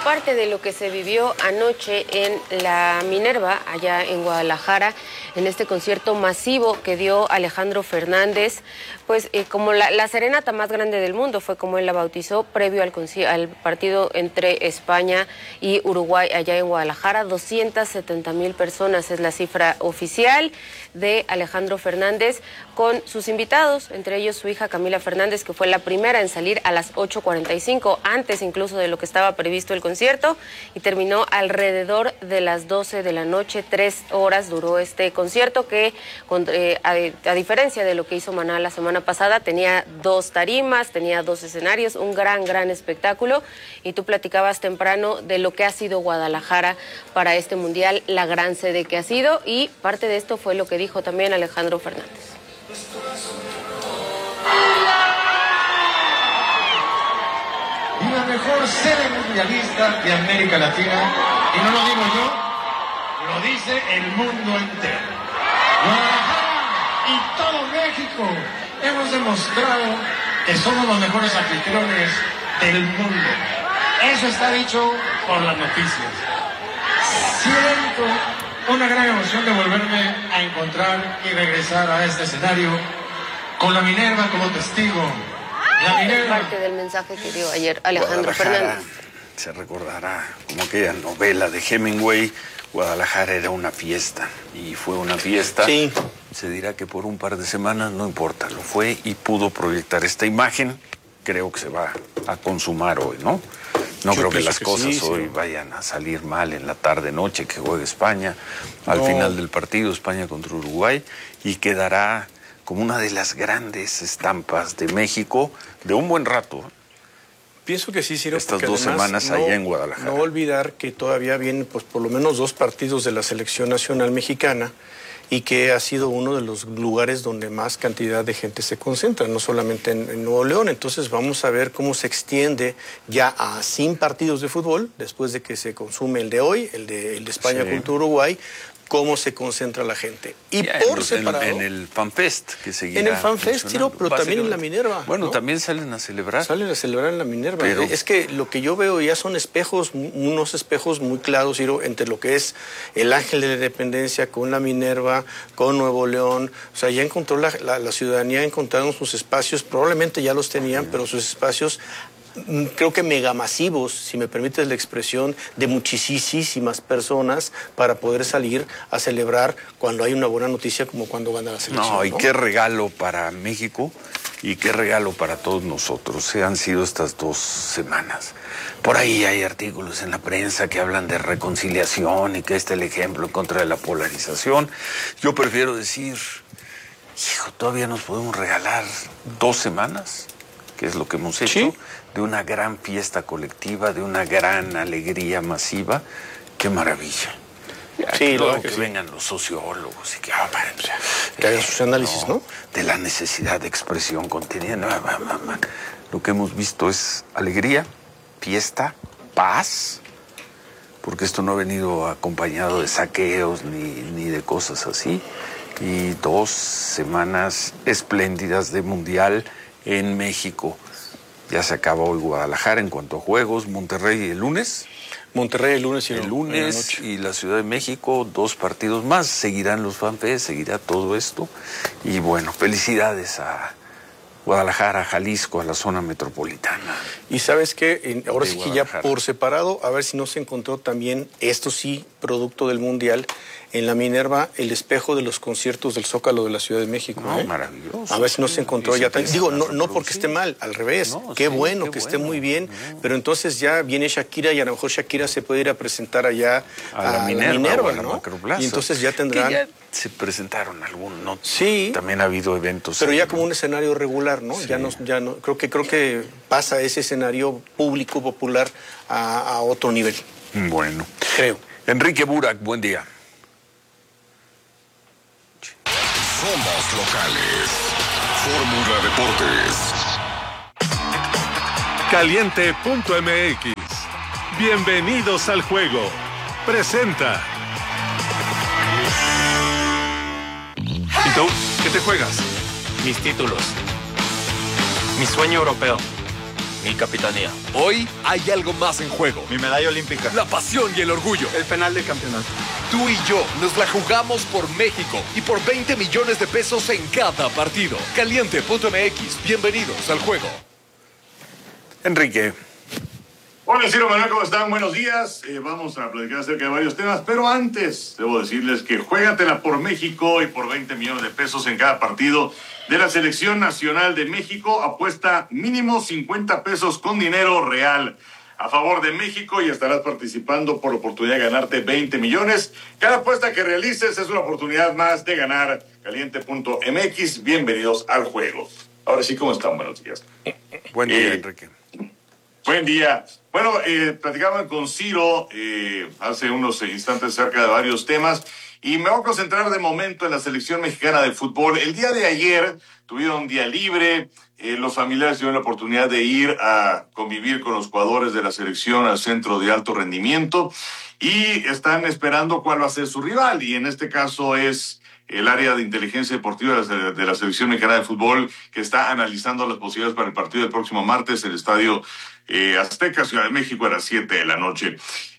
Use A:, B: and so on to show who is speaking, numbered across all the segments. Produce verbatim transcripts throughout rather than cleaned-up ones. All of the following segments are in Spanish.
A: parte de lo que se vivió anoche en la Minerva, allá en Guadalajara, en este concierto masivo que dio Alejandro Fernández, pues eh, como la, la serenata más grande del mundo, fue como él la bautizó, previo al, al partido entre España y Uruguay allá en Guadalajara. doscientas setenta mil personas es la cifra oficial de Alejandro Fernández, con sus invitados, entre ellos su hija Camila Fernández, que fue la primera en salir a las ocho cuarenta y cinco, antes incluso de lo que estaba previsto el concierto, y terminó alrededor de las doce de la noche. Tres horas duró este concierto que, eh, a, a diferencia de lo que hizo Maná la semana pasada, tenía dos tarimas, tenía dos escenarios, un gran, gran espectáculo. Y tú platicabas temprano de lo que ha sido Guadalajara para este mundial, la gran sede que ha sido, y parte de esto fue lo que dijo también Alejandro Fernández.
B: Y la mejor sede mundialista de América Latina, y no lo digo yo, lo dice el mundo entero. Guadalajara y todo México hemos demostrado que somos los mejores anfitriones del mundo. Eso está dicho por las noticias. Siento una gran emoción de volverme a encontrar y regresar a este escenario con la Minerva como testigo. La Minerva.
A: Parte del mensaje que dio ayer Alejandro Fernández.
C: Se recordará como aquella novela de Hemingway. Guadalajara era una fiesta, y fue una fiesta.
D: Sí.
C: Se dirá que por un par de semanas, no importa, lo fue y pudo proyectar esta imagen. Creo que se va a consumar hoy, ¿no? No
D: Yo
C: creo que las
D: que
C: cosas
D: sí,
C: hoy
D: sí.
C: vayan a salir mal en la tarde-noche que juegue España. Al
D: No.
C: final del partido, España contra Uruguay, y quedará como una de las grandes estampas de México de un buen rato.
D: Pienso que sí, Ciro.
C: Estas
D: porque
C: dos
D: además
C: semanas
D: no,
C: allá en Guadalajara.
D: No olvidar que todavía vienen pues, por lo menos dos partidos de la Selección Nacional Mexicana, y que ha sido uno de los lugares donde más cantidad de gente se concentra, no solamente en, en Nuevo León. Entonces vamos a ver cómo se extiende ya a cien partidos de fútbol, después de que se consume el de hoy, el de, el de España
C: Sí.
D: contra Uruguay, cómo se concentra la gente. Y
C: Ya,
D: por
C: en,
D: separado...
C: en el FanFest, que seguirá
D: En el FanFest,
C: funcionando,
D: Ciro, pero también en la
C: básicamente.
D: Minerva.
C: Bueno,
D: ¿no?
C: también salen a celebrar.
D: Salen a celebrar en la Minerva.
C: Pero-
D: Es que lo que yo veo ya son espejos, unos espejos muy claros, Ciro, entre lo que es el Ángel de la Independencia con la Minerva, con Nuevo León. O sea, ya encontró la, la, la ciudadanía, encontraron sus espacios, probablemente ya los tenían, pero sus espacios, mm, creo que megamasivos, si me permites la expresión, de muchísimas personas para poder salir a celebrar cuando hay una buena noticia, como cuando gana la selección.
C: No, y
D: ¿no?
C: qué regalo para México y qué regalo para todos nosotros. Se han sido estas dos semanas. Por ahí hay artículos en la prensa que hablan de reconciliación y que este es el ejemplo en contra de la polarización. Yo prefiero decir, hijo, todavía nos podemos regalar dos semanas, que es lo que hemos hecho,
D: Sí.
C: de una gran fiesta colectiva, de una gran alegría masiva. ¡Qué maravilla! Ya,
D: Sí,
C: que,
D: luego
C: luego
D: que
C: que
D: sí.
C: vengan los sociólogos y que, ah, bueno, o sea,
D: Que hagan sus análisis, ¿no?
C: De la necesidad de expresión contenida. No, ma, ma, ma. Lo que hemos visto es alegría, fiesta, paz, porque esto no ha venido acompañado de saqueos ni, ni de cosas así. Y dos semanas espléndidas de Mundial en México. Ya se acaba hoy Guadalajara en cuanto a juegos, Monterrey el lunes.
D: Monterrey el lunes y
C: El
D: en la
C: lunes
D: noche.
C: y la Ciudad de México, dos partidos más. Seguirán los FanFest, seguirá todo esto. Y bueno, felicidades a Guadalajara, Jalisco, a la zona metropolitana.
D: Y sabes qué, ahora
C: de
D: sí que ya
C: Guadalajara.
D: por separado, a ver si no se encontró también, esto sí, producto del Mundial, en la Minerva, el espejo de los conciertos del Zócalo de la Ciudad de México.
C: No,
D: ¿eh?
C: maravilloso.
D: A ver si no se encontró
C: Y
D: ya
C: se
D: también.
C: empiezan
D: Digo,
C: a
D: no, no porque esté mal, al revés.
C: No,
D: qué
C: sí,
D: bueno
C: qué
D: que esté
C: bueno.
D: muy bien,
C: No.
D: pero entonces ya viene Shakira y a lo mejor Shakira se puede ir a presentar allá
C: A la Minerva, o a la
D: ¿no?
C: Macroplaza.
D: Y entonces ya
C: Que
D: tendrán...
C: ya se presentaron algunos, ¿no?
D: Sí.
C: También ha habido eventos.
D: Pero ya
C: ahí,
D: como un escenario regular, ¿no?
C: Sí.
D: Ya no, ya no, creo que creo que pasa ese escenario público popular a, a otro nivel,
C: Bueno.
D: creo.
C: Enrique Burak, buen día.
E: Somos locales. Fórmula Deportes.
F: Caliente punto M X. Bienvenidos al juego. Presenta. ¿Y tú? ¿Qué te juegas?
G: Mis títulos. Mi sueño europeo. Mi capitanía.
H: Hoy hay algo más en juego.
G: Mi medalla olímpica.
H: La pasión y el orgullo.
G: El penal de campeonato.
H: Tú y yo nos la jugamos por México y por veinte millones de pesos en cada partido. Caliente punto M X. Bienvenidos al juego.
C: Enrique.
I: Hola, Ciro Manuel, ¿cómo están? Buenos días. Eh, vamos a platicar acerca de varios temas, pero antes debo decirles que juégatela por México y por veinte millones de pesos en cada partido de la Selección Nacional de México. Apuesta mínimo cincuenta pesos con dinero real a favor de México y estarás participando por la oportunidad de ganarte veinte millones. Cada apuesta que realices es una oportunidad más de ganar. Caliente punto M X. Bienvenidos al juego. Ahora sí, ¿cómo están? Buenos días.
C: Buen día,
I: eh,
C: Enrique.
I: Buen día. Bueno, eh, platicaban con Ciro eh, hace unos instantes acerca de varios temas y me voy a concentrar de momento en la selección mexicana de fútbol. El día de ayer tuvieron un día libre, eh, los familiares tuvieron la oportunidad de ir a convivir con los jugadores de la selección al centro de alto rendimiento y están esperando cuál va a ser su rival, y en este caso es el área de inteligencia deportiva de la selección mexicana de fútbol, que está analizando las posibilidades para el partido del próximo martes en el estadio eh, Azteca, Ciudad de México, a las siete de la noche.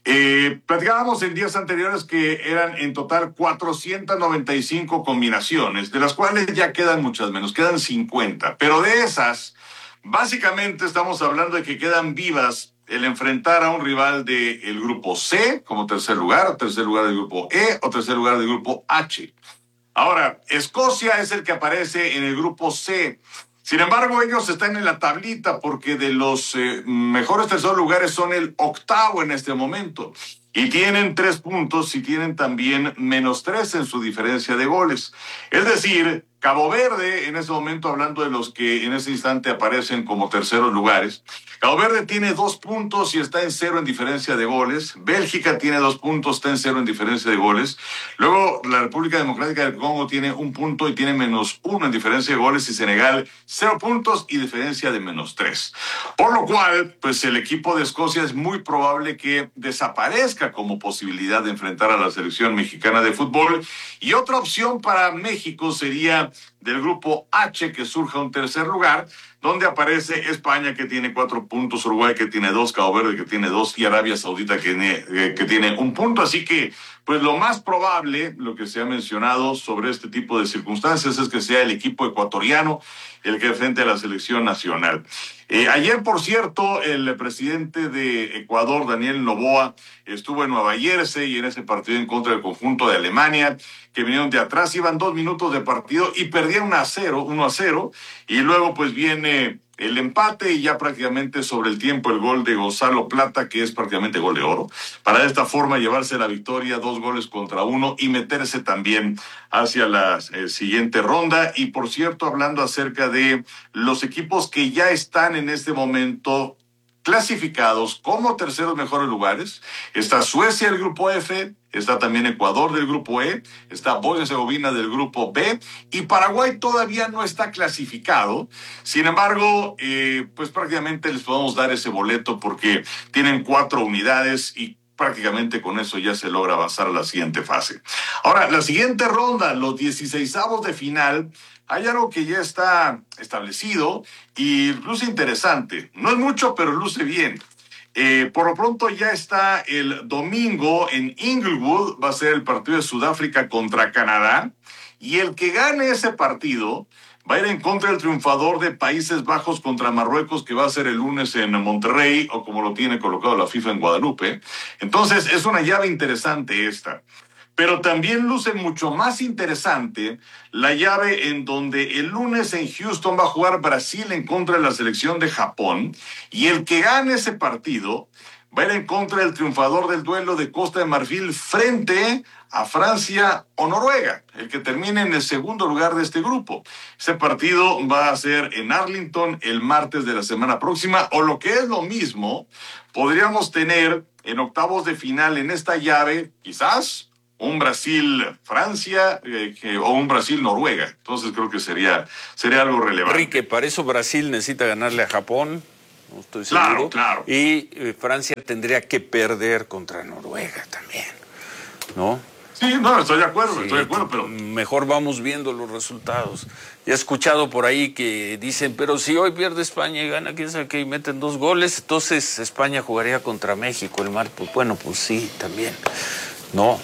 I: Eh, platicábamos en días anteriores que eran en total cuatrocientas noventa y cinco combinaciones, de las cuales ya quedan muchas menos, quedan cincuenta, pero de esas, básicamente estamos hablando de que quedan vivas el enfrentar a un rival del grupo C como tercer lugar, o tercer lugar del grupo E o tercer lugar del grupo H. Ahora, Escocia es el que aparece en el grupo C. Sin embargo, ellos están en la tablita porque de los eh, mejores terceros lugares son el octavo en este momento. Y tienen tres puntos y tienen también menos tres en su diferencia de goles. Es decir, Cabo Verde, en ese momento, hablando de los que en ese instante aparecen como terceros lugares, Cabo Verde tiene dos puntos y está en cero en diferencia de goles. Bélgica tiene dos puntos, está en cero en diferencia de goles. Luego, la República Democrática del Congo tiene un punto y tiene menos uno en diferencia de goles. Y Senegal, cero puntos y diferencia de menos tres. Por lo cual, pues el equipo de Escocia es muy probable que desaparezca como posibilidad de enfrentar a la selección mexicana de fútbol. Y otra opción para México sería del grupo H, que surja un tercer lugar, donde aparece España, que tiene cuatro puntos, Uruguay, que tiene dos, Cabo Verde, que tiene dos, y Arabia Saudita, que tiene, eh, que tiene un punto. Así que, pues lo más probable, lo que se ha mencionado sobre este tipo de circunstancias, es que sea el equipo ecuatoriano el que enfrente a la selección nacional. Eh, ayer, por cierto, el presidente de Ecuador, Daniel Noboa, estuvo en Nueva Jersey y en ese partido en contra del conjunto de Alemania, que vinieron de atrás, iban dos minutos de partido y perdieron a cero, uno a cero, y luego pues viene el empate y ya prácticamente sobre el tiempo el gol de Gonzalo Plata, que es prácticamente gol de oro, para de esta forma llevarse la victoria, dos goles contra uno, y meterse también hacia la eh, siguiente ronda. Y por cierto, hablando acerca de los equipos que ya están en este momento clasificados como terceros mejores lugares, está Suecia del grupo F, está también Ecuador del grupo E, está Bosnia y Herzegovina del grupo B, y Paraguay todavía no está clasificado. Sin embargo, eh, pues prácticamente les podemos dar ese boleto porque tienen cuatro unidades y prácticamente con eso ya se logra avanzar a la siguiente fase. Ahora, la siguiente ronda, los dieciseisavos de final, hay algo que ya está establecido y luce interesante. No es mucho, pero luce bien. Eh, por lo pronto ya está el domingo en Inglewood, va a ser el partido de Sudáfrica contra Canadá, y el que gane ese partido va a ir en contra del triunfador de Países Bajos contra Marruecos, que va a ser el lunes en Monterrey, o como lo tiene colocado la FIFA en Guadalupe. Entonces es una llave interesante esta. Pero también luce mucho más interesante la llave en donde el lunes en Houston va a jugar Brasil en contra de la selección de Japón, y el que gane ese partido va a ir en contra del triunfador del duelo de Costa de Marfil frente a Francia o Noruega, el que termine en el segundo lugar de este grupo. Ese partido va a ser en Arlington el martes de la semana próxima, o lo que es lo mismo, podríamos tener en octavos de final en esta llave, quizás un Brasil-Francia eh, que, o un Brasil-Noruega. Entonces creo que sería, sería algo relevante.
C: Enrique, para eso Brasil necesita ganarle a Japón, no estoy seguro.
I: Claro, claro.
C: Y eh, Francia tendría que perder contra Noruega también, ¿no?
I: Sí, no, estoy de acuerdo,
C: Sí,
I: estoy de acuerdo, pero...
C: Mejor vamos viendo los resultados. Ya he escuchado por ahí que dicen, pero si hoy pierde España y gana, quién sabe qué, y meten dos goles, entonces España jugaría contra México el mar. Pues bueno, pues sí, también. No,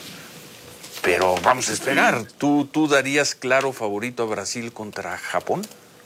C: pero vamos a esperar. ¿Tú, tú darías claro favorito a Brasil contra Japón?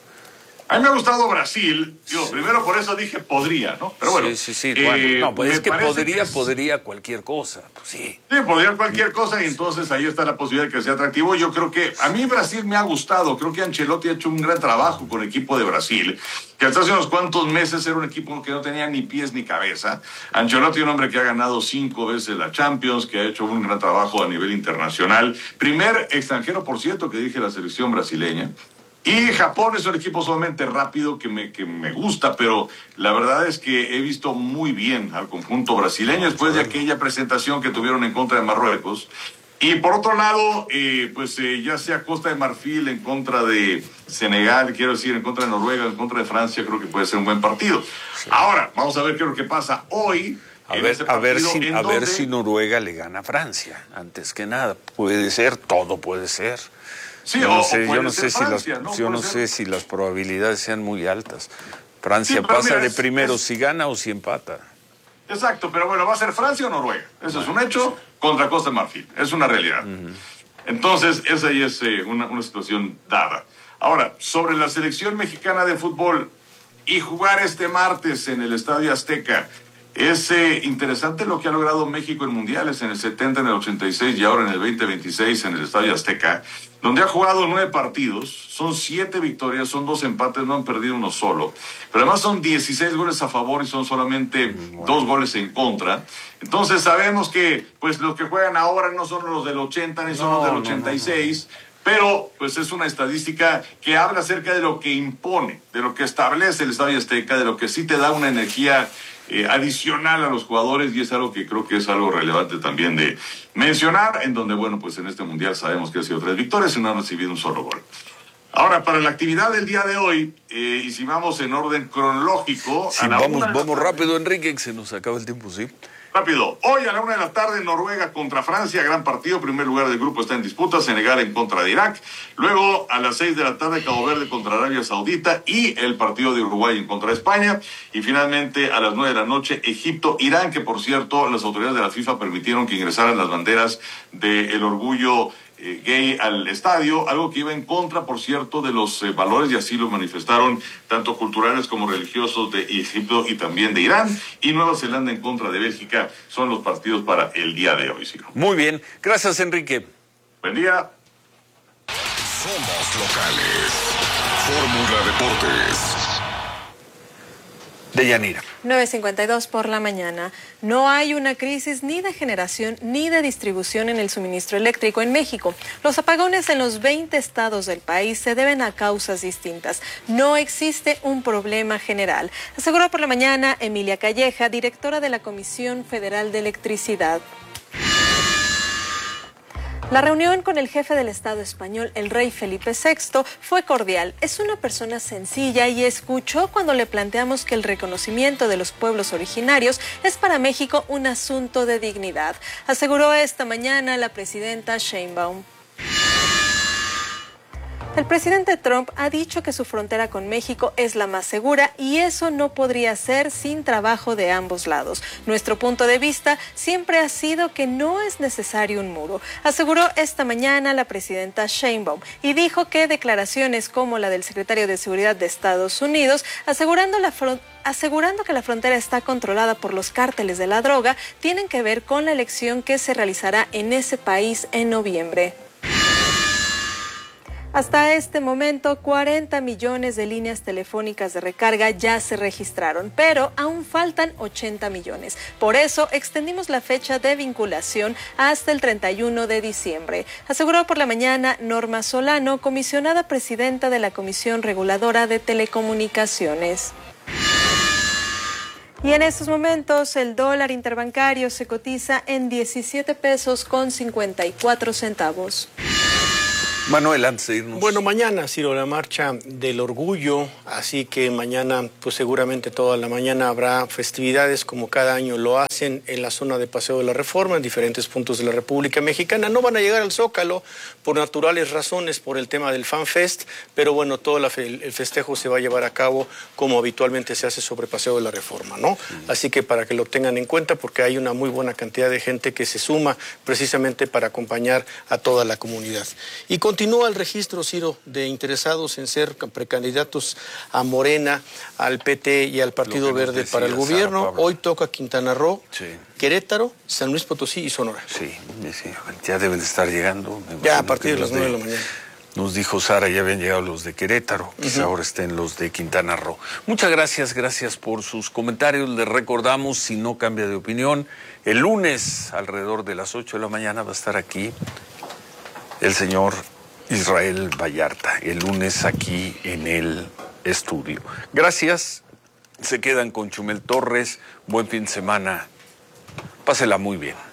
I: A mí me ha gustado Brasil, digo, sí. Primero por eso dije podría, ¿no? Pero bueno.
C: Sí, sí, sí,
I: eh,
C: bueno, no, pues es que podría,
I: que es...
C: podría cualquier cosa, pues sí.
I: Sí, podría cualquier cosa y entonces ahí está la posibilidad de que sea atractivo. Yo creo que a mí Brasil me ha gustado, creo que Ancelotti ha hecho un gran trabajo con el equipo de Brasil, que hasta hace unos cuantos meses era un equipo que no tenía ni pies ni cabeza. Ancelotti, un hombre que ha ganado cinco veces la Champions, que ha hecho un gran trabajo a nivel internacional. Primer extranjero, por cierto, que dirige la selección brasileña. Y Japón es un equipo sumamente rápido que me, que me gusta, pero la verdad es que he visto muy bien al conjunto brasileño después de aquella presentación que tuvieron en contra de Marruecos. Y por otro lado, eh, pues eh, ya sea Costa de Marfil en contra de Senegal, quiero decir, en contra de Noruega, en contra de Francia, creo que puede ser un buen partido. Sí. Ahora, vamos a ver qué es lo que pasa hoy.
C: A ver, a ver, si, a ver si Noruega le gana a Francia, antes que nada. Puede ser, todo puede ser.
I: Sí,
C: yo no
I: o,
C: sé,
I: o
C: yo no sé
I: Francia,
C: si las,
I: ¿no?
C: yo no
I: ser...
C: sé si las probabilidades sean muy altas. Francia
I: sí,
C: pasa
I: mira,
C: de
I: es,
C: primero
I: es...
C: si gana o si empata.
I: Exacto, pero bueno, va a ser Francia o Noruega. Eso bueno, es un hecho contra Costa de Marfil. Es una realidad. Uh-huh. Entonces, esa ya es eh, una, una situación dada. Ahora, sobre la selección mexicana de fútbol y jugar este martes en el Estadio Azteca. Es eh, interesante lo que ha logrado México en mundiales, en el setenta, en el ochenta y seis y ahora en el veinte veintiséis en el Estadio Azteca, donde ha jugado nueve partidos, son siete victorias, son dos empates, no han perdido uno solo. Pero además son dieciséis goles a favor y son solamente bueno. dos goles en contra. Entonces sabemos que pues los que juegan ahora no son los del ochenta ni son no, los del ochenta y seis. No, no, no. Pero, pues es una estadística que habla acerca de lo que impone, de lo que establece el Estadio Azteca, de lo que sí te da una energía eh, adicional a los jugadores, y es algo que creo que es algo relevante también de mencionar, en donde, bueno, pues en este Mundial sabemos que ha sido tres victorias y no han recibido un solo gol. Ahora, para la actividad del día de hoy, eh, y si vamos en orden cronológico...
C: Sí, vamos, vamos rápido, Enrique, que se nos acaba el tiempo, ¿sí?
I: Rápido. Hoy a la una de la tarde, Noruega contra Francia, gran partido. Primer lugar del grupo está en disputa. Senegal en contra de Irak. Luego a las seis de la tarde, Cabo Verde contra Arabia Saudita y el partido de Uruguay en contra de España. Y finalmente a las nueve de la noche, Egipto, Irán, que por cierto las autoridades de la FIFA permitieron que ingresaran las banderas del orgullo Eh, gay al estadio, algo que iba en contra, por cierto, de los eh, valores, y así lo manifestaron tanto culturales como religiosos de Egipto y también de Irán. Y Nueva Zelanda en contra de Bélgica son los partidos para el día de hoy, Ciro.
C: Muy bien, gracias, Enrique.
I: Buen día.
E: Somos locales. Fórmula Deportes.
C: Deyanira.
J: nueve cincuenta y dos por la mañana. No hay una crisis ni de generación ni de distribución en el suministro eléctrico en México. Los apagones en los veinte estados del país se deben a causas distintas. No existe un problema general, aseguró por la mañana Emilia Calleja, directora de la Comisión Federal de Electricidad. La reunión con el jefe del Estado español, el rey Felipe sexto, fue cordial. Es una persona sencilla y escuchó cuando le planteamos que el reconocimiento de los pueblos originarios es para México un asunto de dignidad, aseguró esta mañana la presidenta Sheinbaum. El presidente Trump ha dicho que su frontera con México es la más segura y eso no podría ser sin trabajo de ambos lados. Nuestro punto de vista siempre ha sido que no es necesario un muro, aseguró esta mañana la presidenta Sheinbaum, y dijo que declaraciones como la del secretario de Seguridad de Estados Unidos, asegurando la frontera, asegurando que la frontera está controlada por los cárteles de la droga, tienen que ver con la elección que se realizará en ese país en noviembre. Hasta este momento, cuarenta millones de líneas telefónicas de recarga ya se registraron, pero aún faltan ochenta millones. Por eso, extendimos la fecha de vinculación hasta el treinta y uno de diciembre, aseguró por la mañana Norma Solano, comisionada presidenta de la Comisión Reguladora de Telecomunicaciones. Y en estos momentos, el dólar interbancario se cotiza en diecisiete pesos con cincuenta y cuatro centavos.
C: Manuel, antes de irnos.
D: Bueno, mañana, Ciro, la marcha del orgullo, así que mañana, pues seguramente toda la mañana habrá festividades como cada año lo hacen en la zona de Paseo de la Reforma, en diferentes puntos de la República Mexicana. No van a llegar al Zócalo por naturales razones, por el tema del Fan Fest, pero bueno, todo la fe, el festejo se va a llevar a cabo como habitualmente se hace sobre Paseo de la Reforma, ¿no? Sí. Así que para que lo tengan en cuenta, porque hay una muy buena cantidad de gente que se suma precisamente para acompañar a toda la comunidad. Y con Continúa el registro, Ciro, de interesados en ser precandidatos a Morena, al P T y al Partido Verde para el gobierno. Hoy toca Quintana Roo, sí. Querétaro, San Luis Potosí y Sonora.
C: Sí, sí, ya deben de estar llegando.
D: Ya a partir de las nueve de la mañana.
C: Nos dijo Sara, ya habían llegado los de Querétaro, quizá uh-huh. ahora estén los de Quintana Roo. Muchas gracias, gracias por sus comentarios. Les recordamos, si no cambia de opinión, el lunes alrededor de las ocho de la mañana va a estar aquí el señor Israel Vallarta, el lunes aquí en el estudio. Gracias, se quedan con Chumel Torres, buen fin de semana, pásela muy bien.